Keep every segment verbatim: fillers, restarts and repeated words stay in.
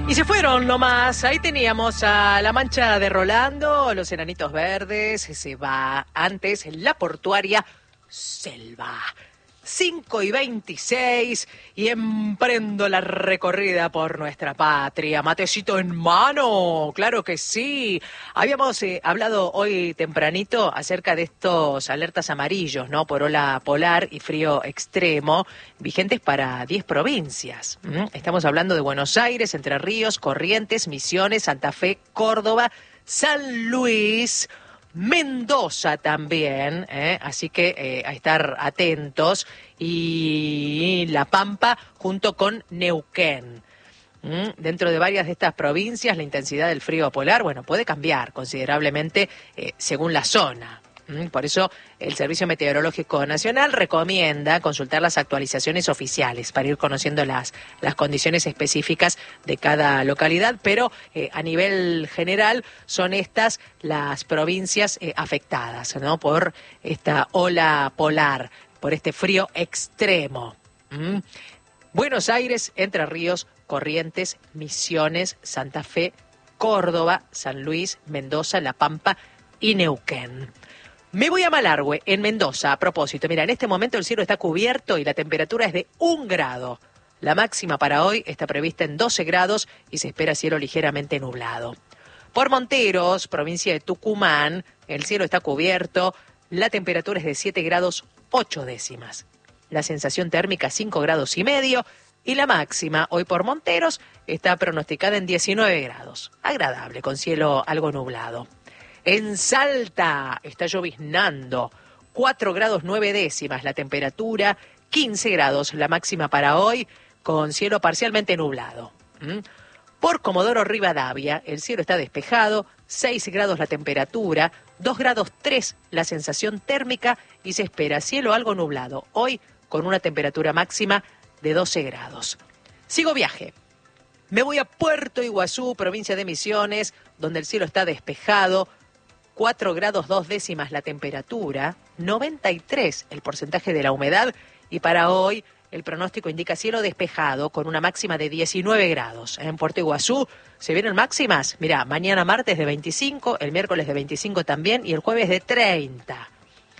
Y se fueron nomás. Ahí teníamos a La Mancha de Rolando, Los Enanitos Verdes, se va antes La Portuaria, Selva. cinco y veintiséis y emprendo la recorrida por nuestra patria. Matecito en mano, claro que sí. Habíamos eh, hablado hoy tempranito acerca de estos alertas amarillos, ¿no? Por ola polar y frío extremo, vigentes para diez provincias. ¿Mm? Estamos hablando de Buenos Aires, Entre Ríos, Corrientes, Misiones, Santa Fe, Córdoba, San Luis, Mendoza también, ¿eh? Así que eh, a estar atentos, y La Pampa junto con Neuquén. ¿Mm? Dentro de varias de estas provincias la intensidad del frío polar, bueno, puede cambiar considerablemente eh, según la zona. ¿Mm? Por eso el Servicio Meteorológico Nacional recomienda consultar las actualizaciones oficiales para ir conociendo las, las condiciones específicas de cada localidad, pero eh, a nivel general son estas las provincias eh, afectadas, ¿no? Por esta ola polar, por este frío extremo. ¿Mm? Buenos Aires, Entre Ríos, Corrientes, Misiones, Santa Fe, Córdoba, San Luis, Mendoza, La Pampa y Neuquén. Me voy a Malargüe, en Mendoza, a propósito. Mira, en este momento el cielo está cubierto y la temperatura es de un grado. La máxima para hoy está prevista en doce grados y se espera cielo ligeramente nublado. Por Monteros, provincia de Tucumán, el cielo está cubierto, la temperatura es de siete grados ocho décimas. La sensación térmica cinco grados y medio y la máxima hoy por Monteros está pronosticada en diecinueve grados. Agradable, con cielo algo nublado. En Salta está lloviznando, cuatro grados nueve décimas la temperatura, quince grados la máxima para hoy, con cielo parcialmente nublado. ¿Mm? Por Comodoro Rivadavia, el cielo está despejado, seis grados la temperatura, dos grados tres la sensación térmica y se espera cielo algo nublado, hoy con una temperatura máxima de doce grados. Sigo viaje. Me voy a Puerto Iguazú, provincia de Misiones, donde el cielo está despejado, cuatro grados dos décimas la temperatura, noventa y tres el porcentaje de la humedad y para hoy el pronóstico indica cielo despejado con una máxima de diecinueve grados. En Puerto Iguazú se vienen máximas, mira, mañana martes de veinticinco, el miércoles de veinticinco también y el jueves de treinta.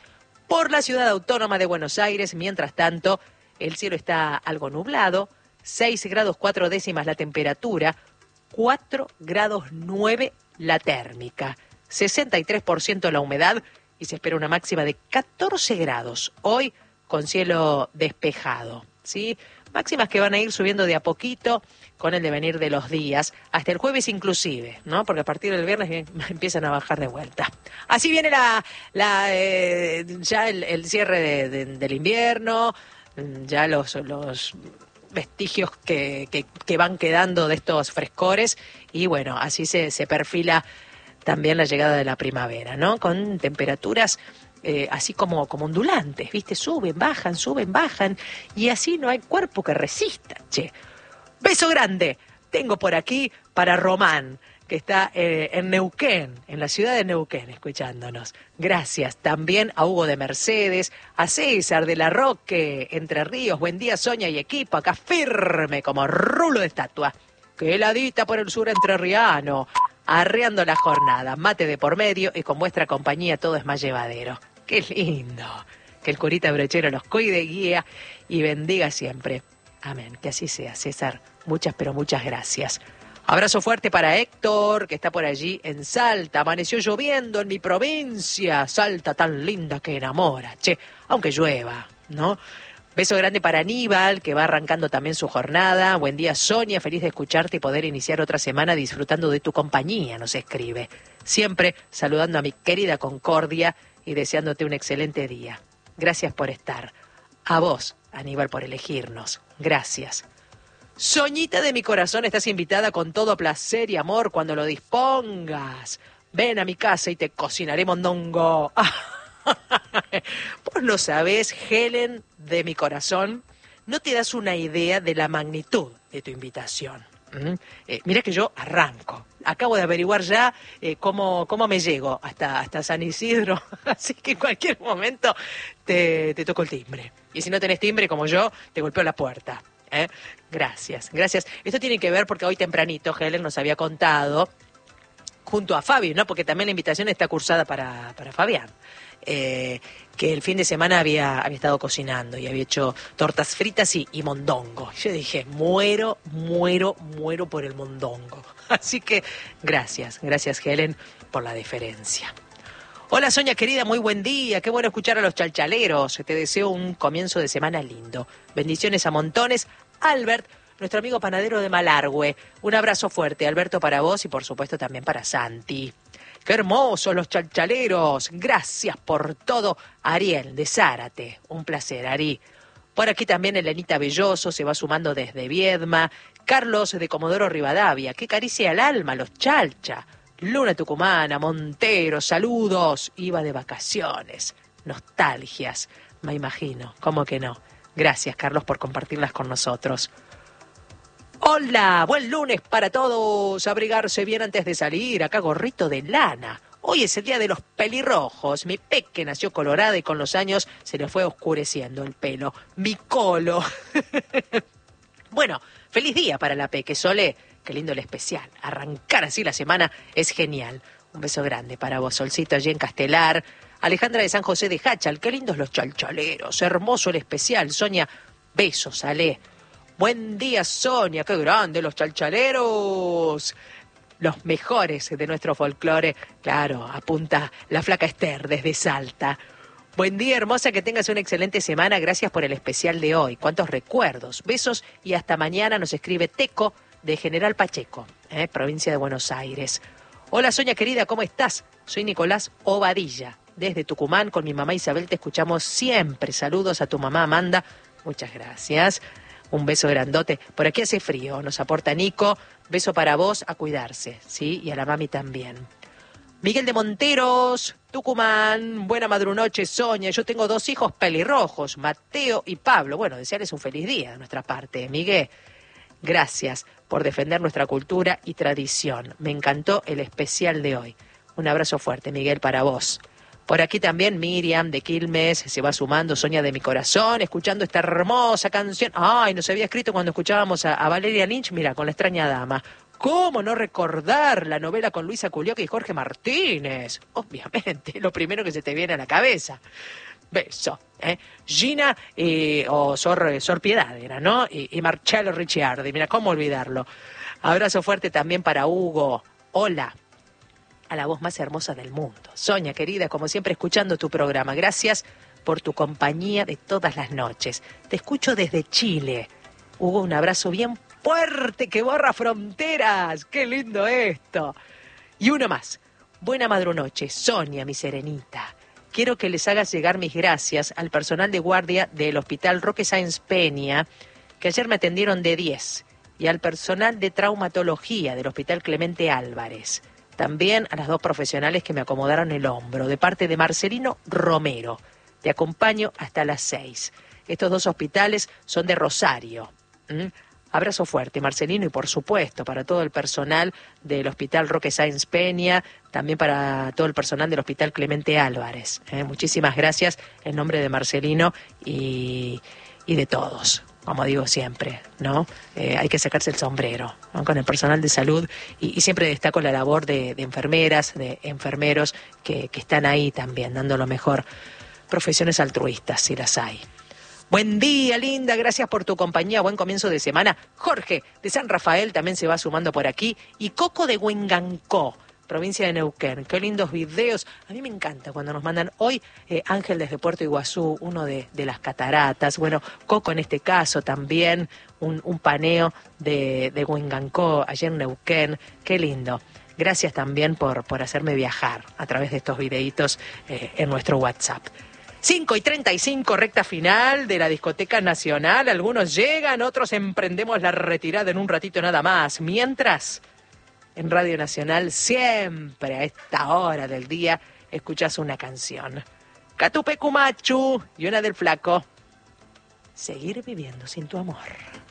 Por la ciudad autónoma de Buenos Aires, mientras tanto, el cielo está algo nublado, seis grados cuatro décimas la temperatura, cuatro grados nueve la térmica. sesenta y tres por ciento la humedad y se espera una máxima de catorce grados, hoy con cielo despejado, ¿sí? Máximas que van a ir subiendo de a poquito con el devenir de los días, hasta el jueves inclusive, ¿no? Porque a partir del viernes empiezan a bajar de vuelta. Así viene la, la eh, ya el, el cierre de, de, del invierno, ya los, los vestigios que, que, que van quedando de estos frescores y bueno, así se, se perfila también la llegada de la primavera, ¿no? Con temperaturas eh, así como, como ondulantes, ¿viste? Suben, bajan, suben, bajan, y así no hay cuerpo que resista, che. Beso grande. Tengo por aquí para Román, que está eh, en Neuquén, en la ciudad de Neuquén, escuchándonos. Gracias. También a Hugo de Mercedes, a César de la Roque, Entre Ríos, buen día, Soña y equipo, acá firme como rulo de estatua. Que heladita por el sur entrerriano. Arreando la jornada, mate de por medio y con vuestra compañía todo es más llevadero. ¡Qué lindo! Que el curita brochero los cuide, guía y bendiga siempre. Amén. Que así sea, César. Muchas, pero muchas gracias. Abrazo fuerte para Héctor, que está por allí en Salta. Amaneció lloviendo en mi provincia. Salta tan linda que enamora, che, aunque llueva, ¿no? Beso grande para Aníbal, que va arrancando también su jornada. Buen día, Sonia. Feliz de escucharte y poder iniciar otra semana disfrutando de tu compañía, nos escribe. Siempre saludando a mi querida Concordia y deseándote un excelente día. Gracias por estar. A vos, Aníbal, por elegirnos. Gracias. Soñita de mi corazón, estás invitada con todo placer y amor cuando lo dispongas. Ven a mi casa y te cocinaré mondongo. Vos lo sabés, Helen de mi corazón, no te das una idea de la magnitud de tu invitación. ¿Mm? Eh, mira que yo arranco. Acabo de averiguar ya eh, cómo, cómo me llego hasta, hasta San Isidro, así que en cualquier momento te, te toco el timbre. Y si no tenés timbre como yo, te golpeo la puerta. ¿eh? Gracias, gracias. Esto tiene que ver porque hoy tempranito Helen nos había contado, junto a Fabi, ¿no? Porque también la invitación está cursada para, para Fabián. Eh, que el fin de semana había, había estado cocinando y había hecho tortas fritas y, y mondongo. Yo dije, muero, muero, muero por el mondongo. Así que gracias, gracias Helen por la deferencia. Hola Sonia querida, muy buen día, qué bueno escuchar a los chalchaleros. Te deseo un comienzo de semana lindo. Bendiciones a montones. Albert, nuestro amigo panadero de Malargüe. Un abrazo fuerte, Alberto, para vos y por supuesto también para Santi. ¡Qué hermosos los chalchaleros! Gracias por todo. Ariel, de Zárate. Un placer, Ari. Por aquí también Elenita Belloso se va sumando desde Viedma. Carlos de Comodoro Rivadavia. ¡Qué caricia al alma, los chalcha! Luna Tucumana, Montero, saludos. Iba de vacaciones. Nostalgias, me imagino. ¿Cómo que no? Gracias, Carlos, por compartirlas con nosotros. Hola, buen lunes para todos. Abrigarse bien antes de salir. Acá gorrito de lana. Hoy es el día de los pelirrojos. Mi peque nació colorada y con los años se le fue oscureciendo el pelo. Mi colo. Bueno, feliz día para la peque, Sole. Qué lindo el especial. Arrancar así la semana es genial. Un beso grande para vos, Solcito, allí en Castelar. Alejandra de San José de Hachal. Qué lindos los chalchaleros. Hermoso el especial. Sonia, besos, Ale. Buen día, Sonia, qué grande los chalchaleros. Los mejores de nuestro folclore. Claro, apunta la flaca Esther desde Salta. Buen día, hermosa, que tengas una excelente semana. Gracias por el especial de hoy. Cuántos recuerdos. Besos y hasta mañana. Nos escribe Teco de General Pacheco, ¿eh? Provincia de Buenos Aires. Hola, Sonia querida, ¿cómo estás? Soy Nicolás Obadilla. Desde Tucumán, con mi mamá Isabel, te escuchamos siempre. Saludos a tu mamá Amanda. Muchas gracias. Un beso grandote. Por aquí hace frío, nos aporta Nico. Beso para vos, a cuidarse, ¿sí? Y a la mami también. Miguel de Monteros, Tucumán. Buena madrunoche, Sonia. Yo tengo dos hijos pelirrojos, Mateo y Pablo. Bueno, desearles un feliz día de nuestra parte. Miguel, gracias por defender nuestra cultura y tradición. Me encantó el especial de hoy. Un abrazo fuerte, Miguel, para vos. Por aquí también Miriam de Quilmes se va sumando, Sonia de mi corazón, escuchando esta hermosa canción. Ay, nos había escrito cuando escuchábamos a, a Valeria Lynch, mira, con La extraña dama. ¿Cómo no recordar la novela con Luisa Culioca y Jorge Martínez? Obviamente, lo primero que se te viene a la cabeza. Beso. ¿eh? Gina eh, o Sor, Sor Piedad era, ¿no? Y, y Marcello Ricciardi, mira, ¿cómo olvidarlo? Abrazo fuerte también para Hugo. Hola. A la voz más hermosa del mundo. Sonia, querida, como siempre, escuchando tu programa. Gracias por tu compañía de todas las noches. Te escucho desde Chile. Hugo, un abrazo bien fuerte que borra fronteras. ¡Qué lindo esto! Y uno más. Buena madrunoche, Sonia, mi serenita. Quiero que les hagas llegar mis gracias al personal de guardia del Hospital Roque Sáenz Peña, que ayer me atendieron de diez, y al personal de traumatología del Hospital Clemente Álvarez. También a las dos profesionales que me acomodaron el hombro, de parte de Marcelino Romero. Te acompaño hasta las seis. Estos dos hospitales son de Rosario. ¿Mm? Abrazo fuerte, Marcelino, y por supuesto para todo el personal del Hospital Roque Sáenz Peña, también para todo el personal del Hospital Clemente Álvarez. ¿eh? Muchísimas gracias en nombre de Marcelino y, y de todos. Como digo siempre, ¿no? Eh, hay que sacarse el sombrero, ¿no? Con el personal de salud y, y siempre destaco la labor de, de enfermeras, de enfermeros que, que están ahí también, dando lo mejor. Profesiones altruistas, si las hay. Buen día, linda, gracias por tu compañía, buen comienzo de semana. Jorge, de San Rafael, también se va sumando por aquí. Y Coco de Huengancó, provincia de Neuquén. Qué lindos videos. A mí me encanta cuando nos mandan hoy eh, Ángel desde Puerto Iguazú, uno de, de las cataratas. Bueno, Coco en este caso también, un, un paneo de, de Huengancó, allá en Neuquén. Qué lindo. Gracias también por, por hacerme viajar a través de estos videitos eh, en nuestro WhatsApp. cinco y treinta y cinco, recta final de la Discoteca Nacional. Algunos llegan, otros emprendemos la retirada en un ratito nada más. Mientras, en Radio Nacional, siempre a esta hora del día, escuchas una canción. Catupe Cumachu y una del Flaco. Seguir viviendo sin tu amor.